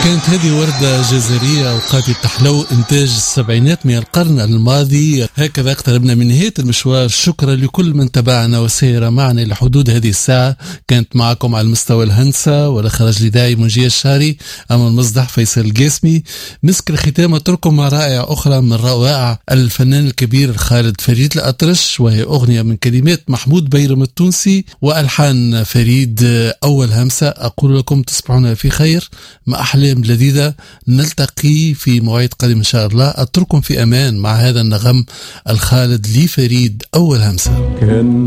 كانت هذه وردة جزائرية أوقات تحلو إنتاج السبعينات من القرن الماضي. هكذا اقتربنا من نهاية المشوار. شكرا لكل من تابعنا وسير معنا لحدود هذه الساعة. كانت معكم على المستوى الهندسة والإخراج الإذاعي منجي الشاري، أما المصدح فيصل القاسمي. مسك الختام أترككم مع رائعة أخرى من روائع الفنان الكبير خالد فريد الأطرش، وهي أغنية من كلمات محمود بيرم التونسي وألحان فريد أول همسة. أقول لكم تصبحون في خير مع أحلام لذيذة. نلتقي في موعد قادم إن شاء الله. أترككم في أمان مع هذا النغم الخالد لفريد أول همسة.